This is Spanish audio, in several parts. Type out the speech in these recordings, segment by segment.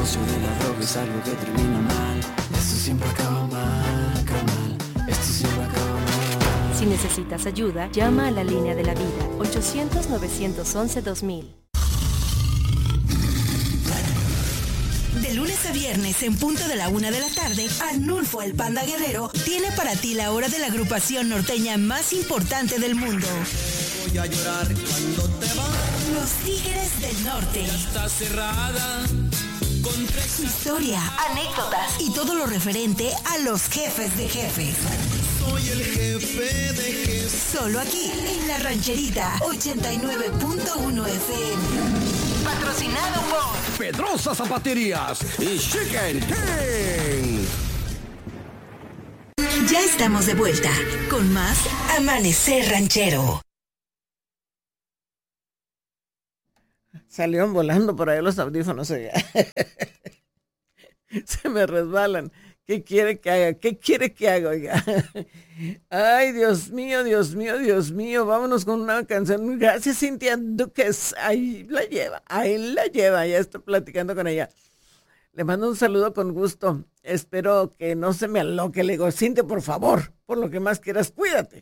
negocio de la droga es algo que termina mal. Esto siempre acaba mal, esto siempre acaba mal. Si necesitas ayuda, llama a la línea de la vida, 800-911-2000. De lunes a viernes, en punto de la 1 de la tarde, Arnulfo el Panda Guerrero tiene para ti la hora de la agrupación norteña más importante del mundo. Voy a llorar cuando te vas. Los Tigres del Norte. Está cerrada. Su historia, anécdotas y todo lo referente a los jefes de jefes. Soy el jefe de jefes. Solo aquí, en La Rancherita, 89.1 FM. Patrocinado por Pedrosa Zapaterías y Chicken King. Ya estamos de vuelta con más Amanecer Ranchero. Salieron volando por ahí los audífonos. Se me resbalan. ¿Qué quiere que haga? ¿Qué quiere que haga? Oiga. Ay, Dios mío, Dios mío, Dios mío. Vámonos con una canción. Gracias, Cintia Duques. Ahí la lleva. Ya estoy platicando con ella. Le mando un saludo con gusto. Espero que no se me aloque. Le digo, Cintia, por favor, por lo que más quieras, cuídate.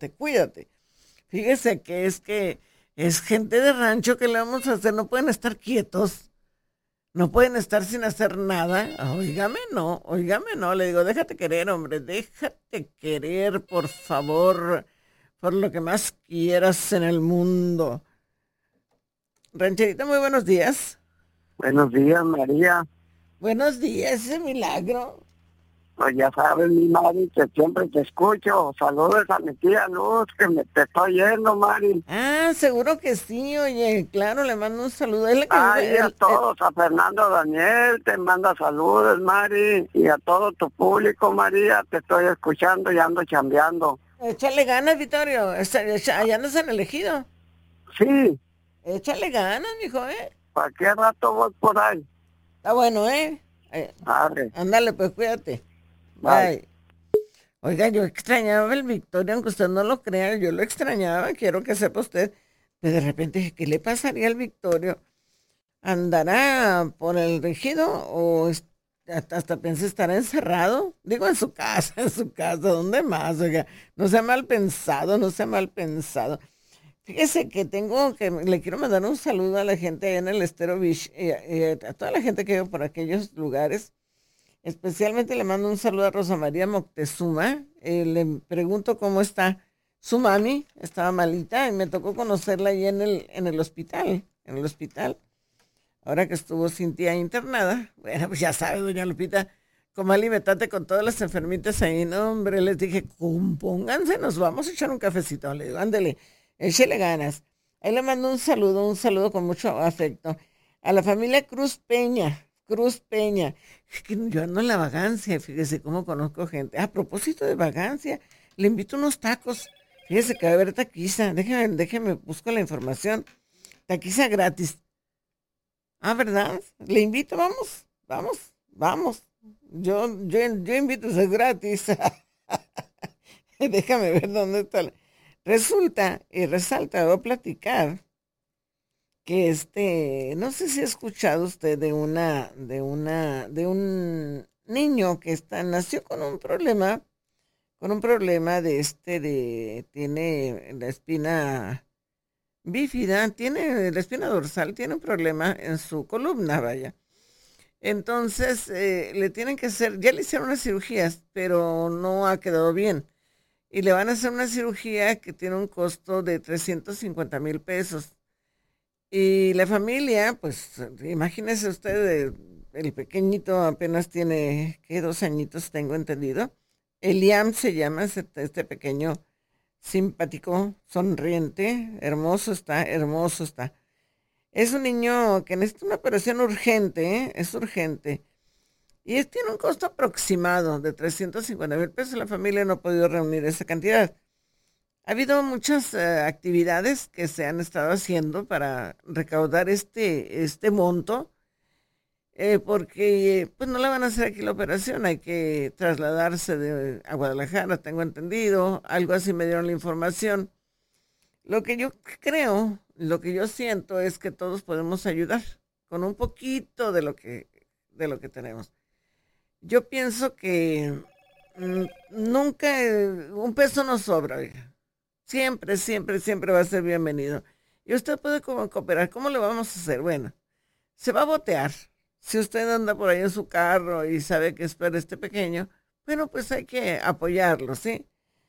Fíjese que es gente de rancho, que le vamos a hacer. No pueden estar quietos. No pueden estar sin hacer nada. Óigame no. Le digo, déjate querer, hombre. Déjate querer, por favor. Por lo que más quieras en el mundo. Rancherita, muy buenos días. Buenos días, María. Buenos días, ese milagro. Pues ya sabes, mi Mari, que siempre te escucho. Saludos a mi tía Luz, que te estoy yendo, Mari. Ah, seguro que sí, oye, claro, le mando un saludo. Es la que a todos, a Fernando Daniel, te manda saludos, Mari, y a todo tu público, María, te estoy escuchando y ando chambeando. Échale ganas, Vittorio, allá andas en Elegido. Sí. Échale ganas, mijo, ¿Para qué rato voy por ahí? Está bueno, ándale, pues, cuídate. Bye. Oiga, yo extrañaba el Victoria, aunque usted no lo crea, yo lo extrañaba, quiero que sepa usted. Pero de repente dije, ¿qué le pasaría al Victorio? ¿Andará por el Regido o hasta pensé estará encerrado? Digo, en su casa, ¿dónde más? Oiga, no sea mal pensado. Fíjese que le quiero mandar un saludo a la gente allá en el Estero Beach, a toda la gente que vive por aquellos lugares. Especialmente le mando un saludo a Rosa María Moctezuma. Le pregunto cómo está su mami. Estaba malita y me tocó conocerla ahí en el hospital. Ahora que estuvo Cintia internada. Bueno, pues ya sabe, doña Lupita, comal y metate con todas las enfermitas ahí. No, hombre, les dije, compónganse, nos vamos a echar un cafecito. Le digo, ándele, échele ganas. Ahí le mando un saludo con mucho afecto. A la familia Cruz Peña. Es que yo ando en la vagancia, fíjese cómo conozco gente. A propósito de vagancia, le invito unos tacos. Fíjese que va a haber taquiza. Déjeme, busco la información. Taquiza gratis. Ah, ¿verdad? Le invito, vamos. Yo invito, es gratis. Déjame ver dónde está. Resulta y resalta, voy a platicar que no sé si ha escuchado usted de un niño que nació con un problema tiene la espina bífida, tiene la espina dorsal, tiene un problema en su columna, vaya. Entonces, le tienen que hacer, ya le hicieron unas cirugías, pero no ha quedado bien. Y le van a hacer una cirugía que tiene un costo de 350,000 pesos. Y la familia, pues, imagínese usted, el pequeñito apenas tiene, 2 añitos tengo entendido. Eliam se llama este pequeño simpático, sonriente, hermoso está. Es un niño que necesita una operación urgente, es urgente. Y tiene un costo aproximado de 350,000 pesos. La familia no ha podido reunir esa cantidad. Ha habido muchas actividades que se han estado haciendo para recaudar este monto, porque pues no le van a hacer aquí la operación, hay que trasladarse a Guadalajara, tengo entendido, algo así me dieron la información. Lo que yo creo, lo que yo siento es que todos podemos ayudar con un poquito de lo que de lo que tenemos. Yo pienso que nunca, un peso no sobra, oiga. Siempre, siempre, siempre va a ser bienvenido. Y usted puede cooperar. ¿Cómo le vamos a hacer? Bueno, se va a botear. Si usted anda por ahí en su carro y sabe que es para este pequeño, bueno, pues hay que apoyarlo, ¿sí?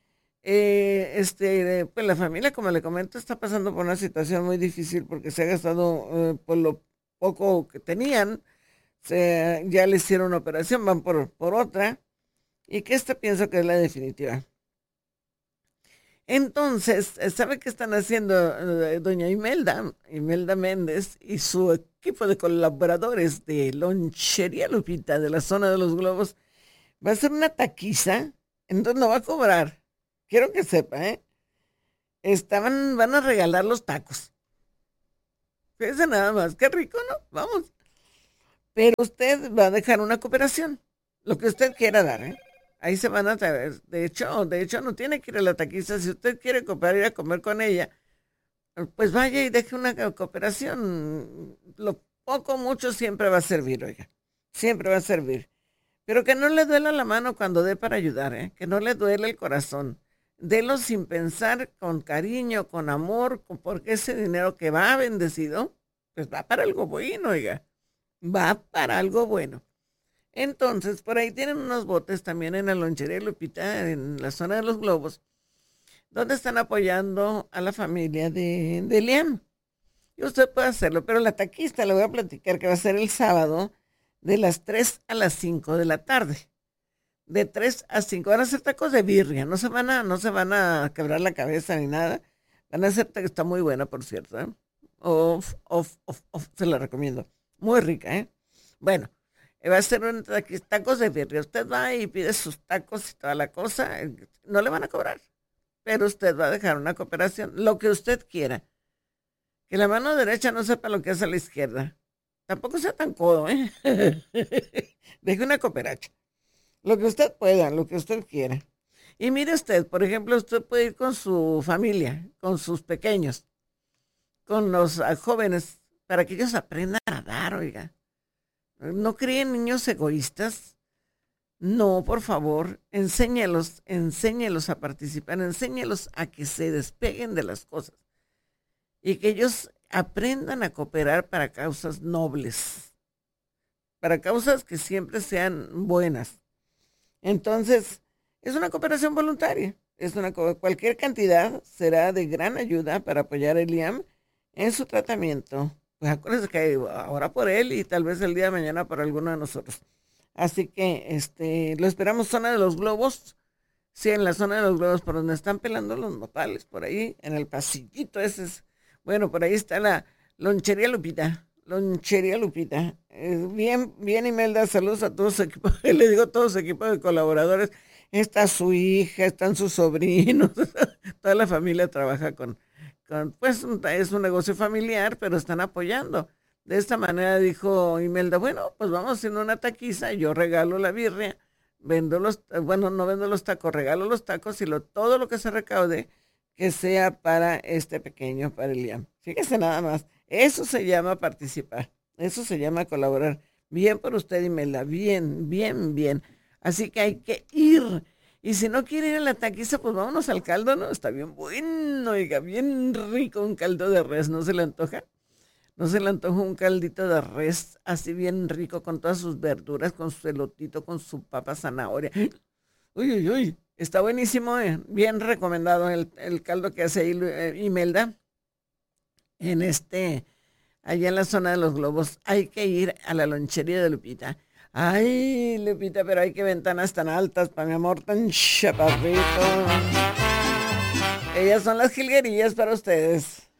Pues la familia, como le comento, está pasando por una situación muy difícil porque se ha gastado por lo poco que tenían. Ya le hicieron una operación, van por otra, y que esta pienso que es la definitiva. Entonces, ¿sabe qué están haciendo doña Imelda Méndez y su equipo de colaboradores de Lonchería Lupita de la zona de los globos? Va a hacer una taquiza, entonces no va a cobrar. Quiero que sepa, van a regalar los tacos. Fíjese nada más, qué rico, ¿no? Vamos. Pero usted va a dejar una cooperación, lo que usted quiera dar, Ahí se van a traer. De hecho, no tiene que ir a la taquiza. Si usted quiere cooperar, ir a comer con ella, pues vaya y deje una cooperación. Lo poco, mucho siempre va a servir, oiga. Siempre va a servir. Pero que no le duela la mano cuando dé para ayudar, que no le duele el corazón. Delo sin pensar, con cariño, con amor, porque ese dinero que va bendecido, pues va para algo bueno, oiga. Va para algo bueno. Entonces, por ahí tienen unos botes también en la Lonchería Lupita, en la zona de los globos, donde están apoyando a la familia de Liam. Y usted puede hacerlo, pero la taquista le voy a platicar que va a ser el sábado de las 3 a las 5 de la tarde. De 3 a 5. Van a hacer tacos de birria, no se van a quebrar la cabeza ni nada. Van a hacer, está muy buena, por cierto, se la recomiendo. Muy rica, Bueno. Va a ser tacos de birria. Usted va y pide sus tacos y toda la cosa. No le van a cobrar. Pero usted va a dejar una cooperación. Lo que usted quiera. Que la mano derecha no sepa lo que hace la izquierda. Tampoco sea tan codo, Deje una cooperacha. Lo que usted pueda, lo que usted quiera. Y mire usted, por ejemplo, usted puede ir con su familia, con sus pequeños, con los jóvenes, para que ellos aprendan a nadar, oiga. ¿No creen niños egoístas? No, por favor, enséñalos a participar, enséñalos a que se despeguen de las cosas y que ellos aprendan a cooperar para causas nobles, para causas que siempre sean buenas. Entonces, es una cooperación voluntaria, cualquier cantidad será de gran ayuda para apoyar a Liam en su tratamiento. Pues acuérdense que ahora por él y tal vez el día de mañana por alguno de nosotros. Así que lo esperamos, zona de los globos. Sí, en la zona de los globos, por donde están pelando los nopales, por ahí, en el pasillito ese. Bueno, por ahí está la Lonchería Lupita. Lonchería Lupita. Bien, Imelda, saludos a todo su equipo. Le digo todo su equipo de colaboradores. Está su hija, están sus sobrinos. Toda la familia trabaja pues es un negocio familiar, pero están apoyando. De esta manera dijo Imelda, bueno, pues vamos haciendo una taquiza, yo regalo la birria, no vendo los tacos, regalo los tacos y todo lo que se recaude, que sea para este pequeño, para Liam. Fíjese nada más, eso se llama participar, eso se llama colaborar. Bien por usted, Imelda, bien, bien, bien. Así que hay que ir. Y si no quiere ir a la taquiza, pues vámonos al caldo, ¿no? Está bien bueno, oiga, bien rico un caldo de res, ¿no se le antoja? ¿No se le antoja un caldito de res así bien rico con todas sus verduras, con su elotito, con su papa zanahoria? Uy, uy, uy, está buenísimo, bien recomendado el caldo que hace ahí Imelda allá en la zona de los globos. Hay que ir a la Lonchería de Lupita. Ay, Lupita, pero hay que ventanas tan altas para mi amor tan chaparrito. Ellas son las jilguerillas para ustedes.